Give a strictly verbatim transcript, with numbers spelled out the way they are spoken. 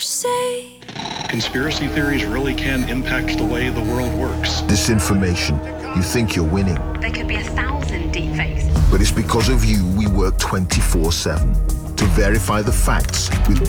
say? Conspiracy theories really can impact the way the world works. Disinformation. You think you're winning. There could be a thousand deepfakes. But it's because of you we work twenty-four seven to verify the facts with